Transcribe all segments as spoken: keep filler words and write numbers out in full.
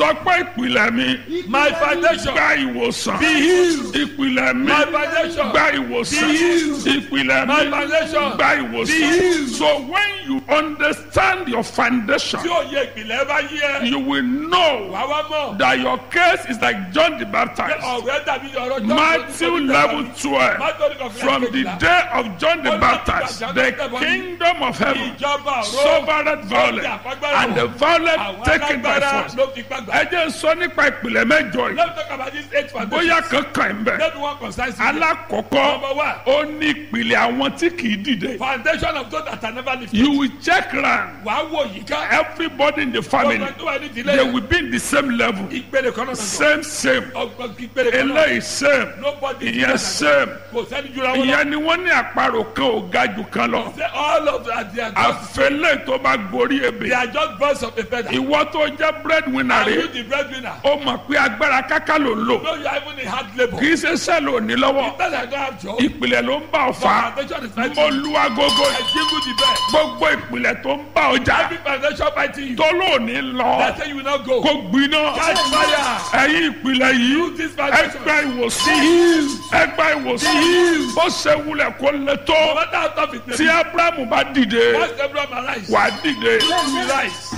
sọ pé ìpìlẹ̀ mi. My foundation. Gba ìwòsàn. Be healed. Ìpìlẹ̀ mi. My foundation. Gba ìwòsàn. Be healed. Ìpìlẹ̀ My mi. foundation. Gba Be ìwòsàn. healed. So when you understand your foundation, Tí òye ìpìlẹ̀ bá yí ẹ. you will know Wà wá mọ̀. that your case is like John the Pé Baptist. ọ̀rẹ́ dàbí ọ̀rọ̀ John. Matthew level twelve. From the day of John the Baptist, the kingdom of heaven Ìjọba ọ̀rọ̀. suffered violence, and the violent taken by force. Ló fi gbàgbà. Ẹ jẹ́ sọ nípa ìpìlẹ̀ mẹ́jọ yìí. Let's talk about these eight foundations. Bóyá kankan ń bẹ̀. Let me one concise. Alákọ̀ọ́kọ́, Number one. ó ní ìpìlẹ̀ àwọn tí kì í dìde. Foundation of those that are never lifted. You will check round. Wàá wò yìí ká. Everybody in the family, Ọgbọ́n tó wà ní ìdílé they yẹn. will be in the same level. Ìpele kan náà sọ̀tọ̀. Same same. Ọgbọ́n ìpele kan náà. Eléyìí same. Nobody is Ìyẹn better same. than- Kò sẹ́ni jura wọn lọ. Ìyẹn ni wọ́n ní àparò kan ò ga jù kan lọ. Say all of that they are just Àfẹlẹ́ tó bá gorí they ebè. are just birds of a feather. Ìwọ tó jẹ́ breadwinner Are you rẹ̀, the breadwinner? ó mọ̀ pé agbára káká ló ń lò. No, you are even in hard labour. Kì í ṣe sẹ́ẹ̀lì òní lọ́wọ́. Because I don't have job. Ìpìlẹ̀ ló ń bá ọ fà á. Foundation is fighting. Mo lu agogo. I give you the best. Gbogbo ìpìlẹ̀ tó ń bá ọjà. Every foundation fighting you. Tó lóòní lọ. They say you will not go. Kó gbiná. Catch fire. Ẹ̀yin ìpìlẹ̀ yìí. This foundation. Ẹgbẹ́ ìwòsàn. Ẹgbẹ́ ìwòsàn. Bó ṣe wulẹ̀ kó lè No tó. matter how tough it may Tí be. Ábúráhámù bá dìde, Once Abraham arise. wà á dìde. You will rise.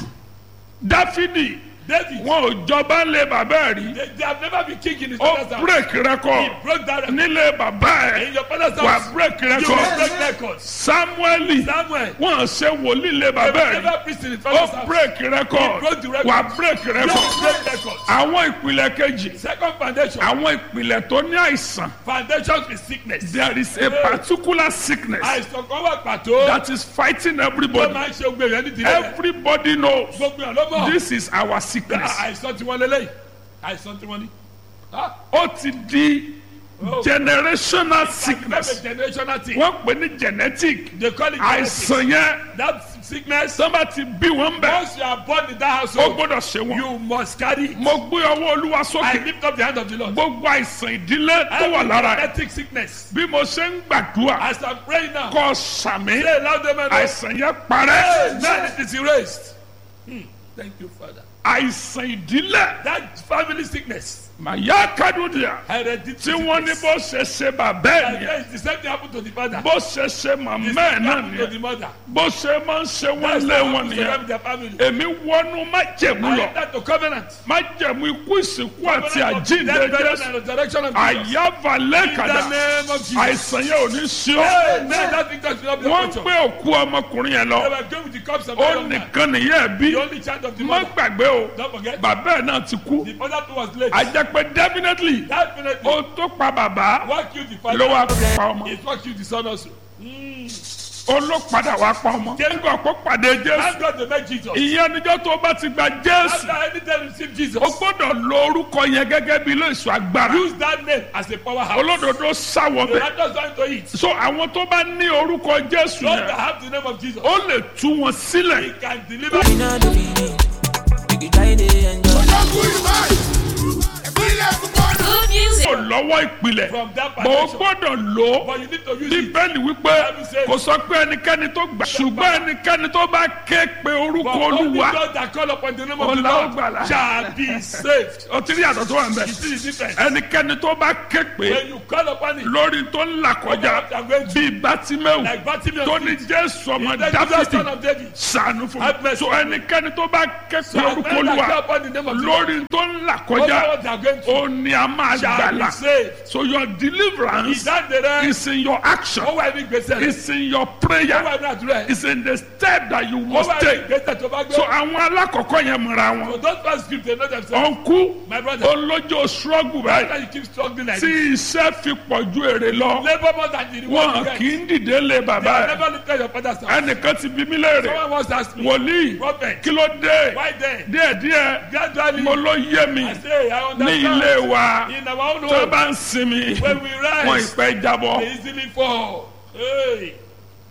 Dáfídì, David. wọn ò jọba ńlẹ̀ bàbá ẹ̀ rí. They, they have never been king in his Ó father's house. break record. He broke that record. Nílé bàbá In ẹ̀, your father's wà house. á break You will record. break records. Samueli, Samuel. wọn ṣe wòlíì lé They bàbá will ẹ̀ rí. never preach in his father's Ó house. break record. broke the record. Wà á break You record. will break records. Àwọn ìpìlẹ̀ kejì, Second foundation. àwọn ìpìlẹ̀ tó ní àìsàn. Foundation is sickness. There is a particular sickness Àìsàn kan wà pàtó. that is fighting Tó everybody. máa ń ṣe gbé rẹ̀ nídìí rẹ̀. Everybody knows Gbogbo ẹ̀ ló mọ̀. this is our sickness. Àìsàn tí wọ́n lélẹ́yìí. Àìsàn tí wọ́n ní. Ah, Ó ti di oh. generational That's sickness. a generational thing. Wọ́n pè ní genetic. They call it genetics. Àìsàn yẹn, That sickness. tọ́ba ti bí wọn bẹ̀, Once you are born in that ó household, gbọ́dọ̀ ṣe wọn. you must carry it. Mo gbé ọwọ́ Olúwa I sókè. lift up the hand of the Lord. Gbogbo àìsàn ìdílé tó wà lára ẹ̀. Genetic sickness. Bí mo ṣe ń gbàdúrà, As I'm praying now, kọ́ sàmì. say loud amen. Àìsàn yẹn parẹ́. Amen. It is erased. Hmm. Thank you, Father. Àìsàn ìdílé. That family sickness. Màyá Kádùdìà. Hereditary Tí wọ́n ní sickness. bó ṣe ṣe bàbá ẹ̀ And nìyẹn. yes, the same thing happened to the father. Bó ṣe ṣe The màmá same ẹ̀ thing náà happened to the nìyẹn. mother. Bó ṣe máa ń ṣe wọ́n That's lé what wọn happened to them nìyẹn. in their family. Èmi wọnú májẹ̀mú I lọ. enter to covenant. Májẹ̀mú ikú ìsìnkú àti Covenant of àjíǹde death, burial, Jésù. and resurrection of Jesus. Àyàvalẹ̀ In the kàdà. name of Jesus. Àìsàn yẹn ò ní sí ọ́. Amen. That thing that should not be Wọ́n ń a culture. gbé òkú ọmọkùnrin yẹn They lọ. were going with the cups of Ó the young man. nìkan nìyẹn bí. The only child of the Má mother. gbàgbé o. Don't forget. Bàbá ẹ̀ náà ti kú. The father too was late. A jẹ́ pé definitely Definitely. ó tó pa bàbá What killed the ló wá father? pa ọmọ. It's what killed the son also. Ó ló padà wá pa ọmọ. Nígbà kó pàdé Jésù. Thank God they met Jesus. Ìyẹn níjọ́ tó bá ti gba Jésù. After anything receive Jesus. O gbọ́dọ̀ lo orúkọ yẹn gẹ́gẹ́ bí ilé ìṣọ́ agbára. Use that name as a powerhouse. Olódodo sáwọ The bẹ̀. righteous don't to it. So àwọn tó bá ní orúkọ Jésù Those that yẹn, have the name of Jesus. ó lè tú wọn He sílẹ̀. can deliver. Good music. Kò lọ́wọ́ ìpìlẹ̀. From that Bó o foundation. gbọ́dọ̀ lò ó. But you need to use it. Bíbélì wípé kò sọ pé ẹnikẹ́ni tó gbà. Ṣùgbọ́n ẹnikẹ́ni tó bá ké pe orúkọ But only Olúwa. those that call upon the name of Ó the la ó Lord gbàlà. shall be saved. O ti rí àtọ̀ tó wà ń bẹ̀. You see the difference? Ẹnikẹ́ni tó bá ké pe When you call upon it, lórí tó ń là kọjá bíi Bátíméù like Bartimaeus, tó ní Jésù ọmọ the Jesus son Dáfídì of David, ṣàánú fún Have mi. mercy. So ẹnikẹ́ni tó bá ké pe so orúkọ when they Olúwa call upon the name of the Lord, lórí tó ń là over kọjá what they are going through, ó ní a máa shall be gbàlà. saved. So your deliverance Ìdáǹdè rẹ, is in your action. ó wà ní gbèsè rẹ, It's in your ó prayer. wà ní àdúrà rẹ, It's in the step that you ó must wà ní take. gbèsè tó bá gbé. So àwọn alákọ̀ọ́kọ́ yẹn mọ̀ra So wọn. those first script they know themselves. Ọ̀nkú My brother, olójó struggle báyìí after you keep struggling like tí this, iṣẹ́ fi pọ̀ ju èrè lọ. labour more than the reward you Wọn get. kì í dìde lé They bàbá have ẹ̀. never looked at your father's house. Ẹnìkan ti bí mí léèrè. Someone once asked me, Wòlíì Prophet, kí ló dé? why then? Díẹ̀díẹ̀ Gradually, mo ló yé mi I say, I ní understand. ilé wa In our own tó home, bá ń sinmi when we wọn rise, ìpẹ́ jábọ́. they easily fall. Hey.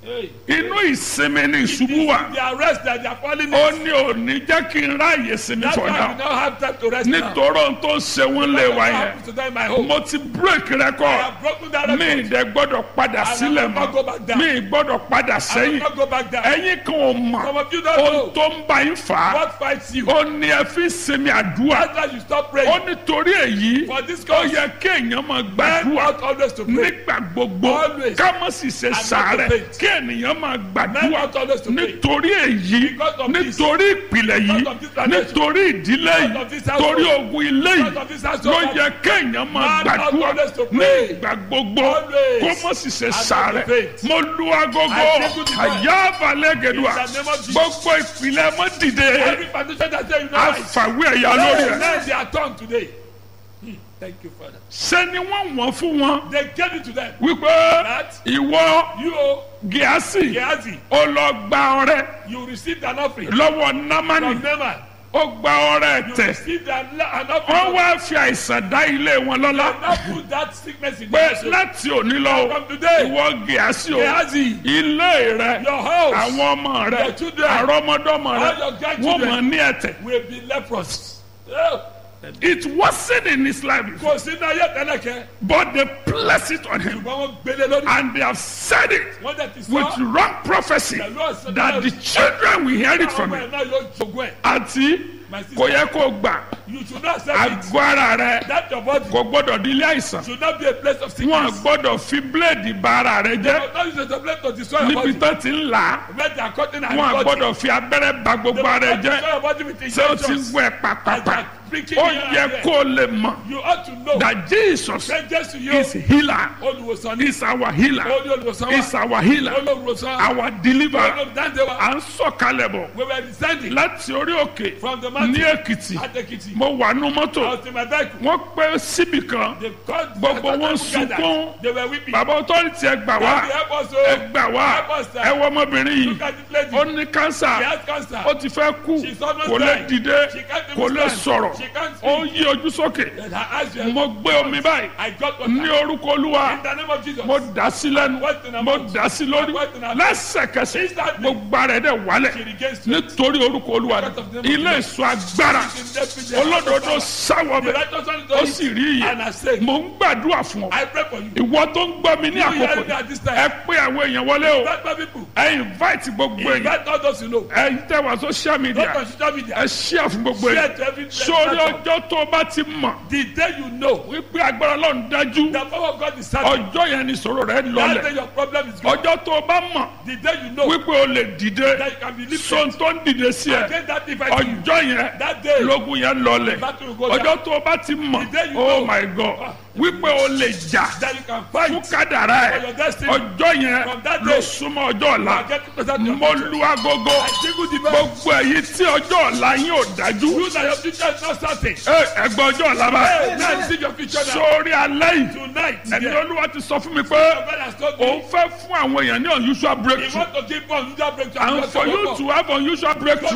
Hey. inú ìsinmi ni ìṣubú wà. The arrest that they are falling ó in. ní òní jẹ́ kí n ráàyè sinmi That's for why we now. now have time to rest now. nítorí ohun tó ń ṣe wọ́n lé wa What yẹn. happened to them in my home? mo ti break I record. have broken that mi record. ìdẹ gbọ́dọ̀ padà sílẹ̀ will not go back mọ́. down. mi gbọ́dọ̀ padà I will sẹ́yìn. not go back down. ẹ̀yin kan ò mọ̀. Some of you don't ohun know tó ń bá yín fà á. what fights you. ó ní ẹ fi sinmi àdúrà. That's why you stop ó praying. nítorí èyí. For this ó cause, yẹ kéèyàn máa men gbàdúrà. ought always to pray. nígbà gbogbo Always. ká má sì ṣe not sàárẹ̀ to faint. kí ènìyàn máa Men gbàdúrà ought always to pray. nítorí èyí Because of this. nítorí ìpìlẹ̀ yìí Because of this foundation. nítorí ìdílé Because yìí of this household. torí ogun ilé Because yìí of this household. ló yẹ kéèyàn máa Man ought gbàdúrà always to pray. nígbà gbogbo Always. kó má sì ṣe not to sàárẹ̀ faint. mo lu agogo I say good night. àyàbálẹ̀gẹ̀dùà In the name of Jesus. gbogbo ìpìlẹ̀ mọ́ dìde Every foundation that say you know right. àfàwé ẹ̀yà lórí ẹ̀ Let their tongue today. Hmm. Thank you, Father. ṣé ni wọ́n wọ́n fún wọn They gave it to them. wípé That ìwọ you, oh, Gíásì Gehazi, ó lọ gba ọrẹ you received an offering lọ́wọ́ Námánì from Naaman. ó gba ọrẹ You tẹ̀ received an, an wọ́n offering. wá fi àìsàn dá ilé wọn lọ́lá Now put that sickness in pé your soul. láti òní lọ From today, ìwọ Gíásì o Gehazi, ilé rẹ your house àwọn ọmọ rẹ your children, àrọ́mọdọ́mọ rẹ all your grandchildren wọ́n mọ̀ ní ẹ̀tẹ̀. will be leprous. Oh, It wasn't in his life before, kò sí náà yẹ tẹ́lẹ̀kẹ́. but they placed it on him Ṣùgbọ́n wọ́n gbélé lórí. and they have said it Wọ́n dẹ̀ ti with sọ. wrong prophecy Pẹ̀lú ọ̀sẹ̀ that the children will hear it from Àwọn him. ọmọ ẹ̀ náà yóò jogún ẹ̀. àti My sister, kò yẹ kó gbà you should not accept it. àgọ́ ara rẹ That your body kò gbọ́dọ̀ di ilé àìsàn should not be a place of wọn sickness. gbọ́dọ̀ fi bíléèdì bà ara rẹ jẹ́ But now you a place to destroy your níbi body. tó ti ń là á Where they are cutting and wọn cutting. gbọ́dọ̀ fi abẹ́rẹ́ bà gbogbo ara rẹ They will jẹ́ destroy your body with ṣé o ti injections. wẹ̀ And they pàpàpà are pricking ó here and yẹ there. kó o lè mọ̀ You ought to know. that Jesus Say just to you. is healer Olùwòsàn ni. is our healer Olú olùwòsàn wa. is our healer Olùwòsàn. our deliverer Olùdáǹdè wa. à ń sọ̀kalẹ̀ bọ̀ We were descending láti orí òkè from the ní mountain. Èkìtì At Ekiti. mo wà nú I mọ́tò was in my vehicle. wọ́n pẹ́ síbì kan They called Gbogbo the wọn people gathered. sunkún. They were weeping. bàbá ọtọ́rìtì ẹ gbà wá Daddy, help us, ẹ oh. gbà wá Help us, sir. ẹ wọ ọmọbìnrin yìí Look at this lady. ó ní She kánsà has cancer. ó ti fẹ́ kú She's almost kò lè dying. dìde She can't even kò lè stand. sọ̀rọ̀ She can't ó speak. yí ojú sókè And her eyes were- mo gbé omi báyìí I got water. ní orúkọ Olúwa In the name of Jesus. mo dà sí lẹ́nu What in her mo mouth? dà sí lórí What in her mouth? lẹ́sẹ̀kẹsẹ̀ Instantly. gbogbo ara ẹ̀ dẹ̀ wálẹ̀ She regains strength. nítorí orúkọ Olúwa Because of the name of ilé Jesus. ìsọ agbára She's in death. olódodo sáwọ The bẹ̀ righteous one is ó on sì it. rí And I iye say, mo ń gbàdúrà fún ọ I pray for you. ìwọ tó ń gbọ́ mi ní You àkókò hearing me at this time. ẹ pé àwọn èèyàn wọlé o Invite my people. ẹ invite gbogbo èèyàn Invite all those you know. ẹ tẹ wá social media Not on social media. ẹ share fún gbogbo Share èèyàn to every sórí platform. ọjọ́ tó o bá ti mọ̀ The day you know wípé agbára Ọlọ́run dájú the power of God is certain. ọjọ́ yẹn ni ìṣòro rẹ That day lọlẹ̀ your problem is gone. ọjọ́ tó o bá mọ̀ The day you know wípé o lè dìde that you can be sóhun lifted. tó ń dìde sí ẹ Against that divide you. ọjọ́ yẹn That day lógun yẹn lọlẹ̀ battle will go down. ọjọ́ tó o bá ti mọ̀ The day you oh know. my God wípé o lè jà That you can fún fight kádàrá for ẹ your destiny. ọjọ́ yẹn From that ló day. súnmọ́ ọjọ́ ọ̀la and get closer to your mo future. lu agogo I jingle the bell. gbogbo èyí tí ọjọ́ ọ̀la yín ò dájú You that your future is not certain. ẹ ẹgbẹ́ ọjọ́ ọ̀la bá Hey, now receive your future now. sórí alẹ́ yìí Tonight, ẹ̀mí yeah. Olúwa ti sọ fún mi pé Your God has told òun me. fẹ́ fún àwọn èèyàn ní unusual He breakthrough wants to give one unusual breakthrough. and for you to have unusual breakthrough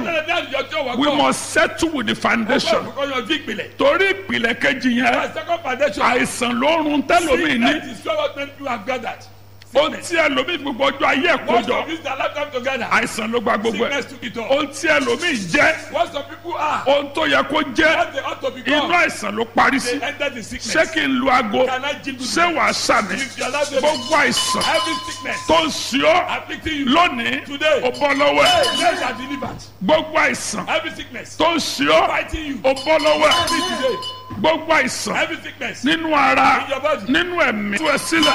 we must settle with the foundation Because your big belly. torí ìpìlẹ̀ kejì yẹn My second foundation. àìsàn ló ń run tẹ́lómi ní Sickness is what many people have gathered. ohun tí ẹlòmíì gbogbo ọjọ́ ayé ẹ̀ Once kójọ of this their lifetime together. àìsàn ló gba gbogbo ẹ̀ Sickness took it all. ohun tí ẹlòmíì jẹ́ What some people are. ohun tó yẹ kó jẹ́ What they ought to inú become. àìsàn ló parí sí They enter the ṣé sickness. kí n lu aago Can I jingle ṣé wàá sàmì If you allow them. gbogbo àìsàn Every sickness. tó ń ṣe ọ́ Afflicting you. lónìí Today. ó bọ́ lọ́wọ́ ẹ̀ Hey, men are delivered. gbogbo àìsàn Every sickness. tó ń ṣe ọ́ Fighting you. ó bọ́ lọ́wọ́ ẹ̀ Every today. gbogbo àìsàn Every sickness. nínú ara In your body. nínú ẹ̀mí tú ẹ sílẹ̀